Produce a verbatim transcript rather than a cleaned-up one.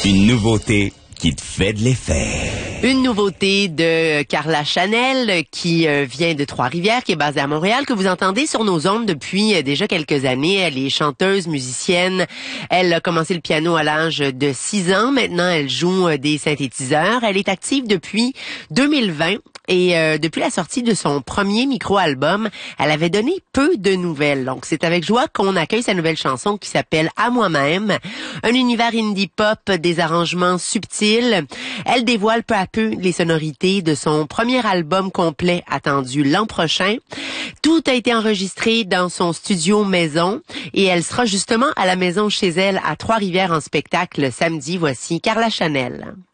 Une nouveauté qui te fait de l'effet. Une nouveauté de Carla Chanel qui euh, vient de Trois-Rivières, qui est basée à Montréal, que vous entendez sur nos ondes depuis euh, déjà quelques années. Elle est chanteuse, musicienne. Elle a commencé le piano à l'âge de six ans. Maintenant, elle joue euh, des synthétiseurs. Elle est active depuis deux mille vingt. Et euh, depuis la sortie de son premier micro-album, elle avait donné peu de nouvelles. Donc, c'est avec joie qu'on accueille sa nouvelle chanson qui s'appelle « À moi-même ». Un univers indie-pop, des arrangements subtils. Elle dévoile peu à peu les sonorités de son premier album complet attendu l'an prochain. Tout a été enregistré dans son studio maison et elle sera justement à la maison chez elle à Trois-Rivières en spectacle samedi. Voici Carla Chanel.